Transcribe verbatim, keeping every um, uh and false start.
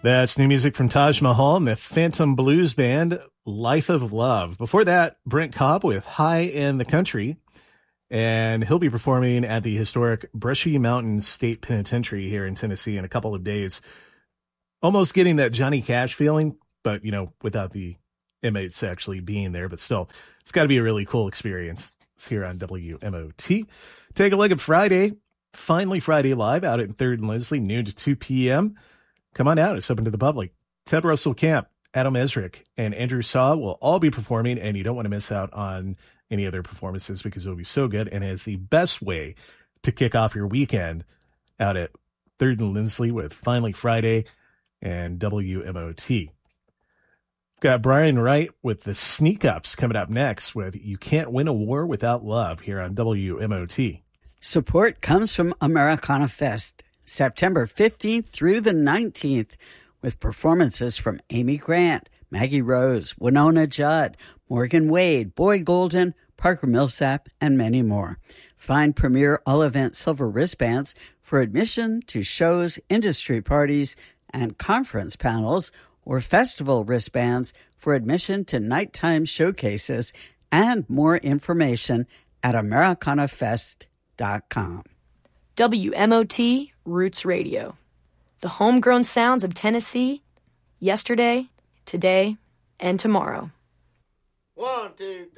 That's new music from Taj Mahal and the Phantom Blues Band, Life of Love. Before that, Brent Cobb with High in the Country, and he'll be performing at the historic Brushy Mountain State Penitentiary here in Tennessee in a couple of days. Almost getting that Johnny Cash feeling, but, you know, without the inmates actually being there, but still, it's got to be a really cool experience. It's here on W M O T. Take a look at Friday, Finally Friday Live out at third and Leslie, noon to two p.m. Come on out. It's open to the public. Ted Russell Camp, Adam Ezrick, and Andrew Saw will all be performing, and you don't want to miss out on any of their performances because it'll be so good, and it's the best way to kick off your weekend out at third and Lindsley with Finally Friday and W M O T. Got Brian Wright with the Sneak Ups coming up next with You Can't Win a War Without Love here on W M O T. Support comes from Americana Fest, September fifteenth through the nineteenth, with performances from Amy Grant, Maggie Rose, Winona Judd, Morgan Wade, Boy Golden, Parker Millsap, and many more. Find premier all-event silver wristbands for admission to shows, industry parties, and conference panels, or festival wristbands for admission to nighttime showcases, and more information at americana fest dot com. W M O T Roots Radio. The homegrown sounds of Tennessee, yesterday, today, and tomorrow. One, two, three.